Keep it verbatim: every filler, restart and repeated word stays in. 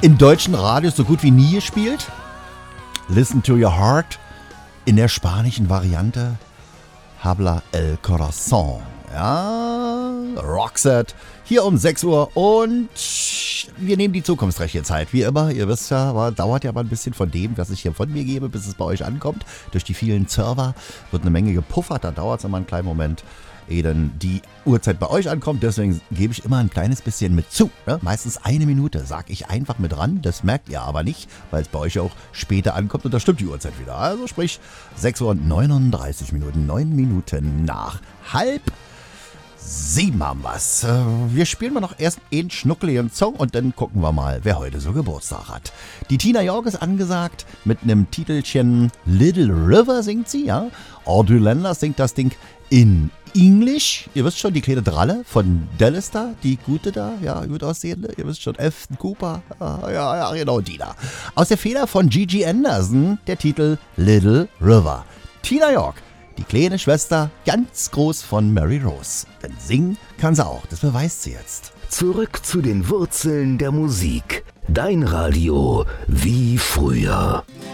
im deutschen Radio so gut wie nie gespielt. Listen to Your Heart in der spanischen Variante Habla el Corazón. Ja, Roxette, hier um sechs Uhr und wir nehmen die zukunftsreiche Zeit. Wie immer, ihr wisst ja, aber dauert ja mal ein bisschen von dem, was ich hier von mir gebe, bis es bei euch ankommt. Durch die vielen Server wird eine Menge gepuffert, da dauert es immer einen kleinen Moment, ehe dann die Uhrzeit bei euch ankommt. Deswegen gebe ich immer ein kleines bisschen mit zu. Ne? Meistens eine Minute sage ich einfach mit ran. Das merkt ihr aber nicht, weil es bei euch auch später ankommt und da stimmt die Uhrzeit wieder. Also sprich sechs Uhr und neununddreißig Minuten, neun Minuten nach halb sieben haben wir's. Wir spielen mal noch erst einen schnuckeligen Song und dann gucken wir mal, wer heute so Geburtstag hat. Die Tina York ist angesagt mit einem Titelchen Little River singt sie, ja. Audrey Landers singt das Ding in Englisch. Ihr wisst schon, die kleine Dralle von Dallas da, die gute da, ja, gut aussehende. Ihr wisst schon, Afton Cooper, ja, ja, genau, die da. Aus der Feder von Gigi Anderson, der Titel Little River. Tina York, die kleine Schwester, ganz groß von Mary Rose. Denn singen kann sie auch, das beweist sie jetzt. Zurück zu den Wurzeln der Musik. Dein Radio wie früher.